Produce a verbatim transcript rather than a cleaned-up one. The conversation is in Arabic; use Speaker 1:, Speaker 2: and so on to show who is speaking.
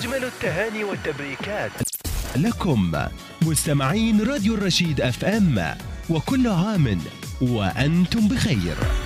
Speaker 1: أجمل التهاني والتبريكات
Speaker 2: لكم مستمعين راديو الرشيد اف ام، وكل عام وأنتم بخير.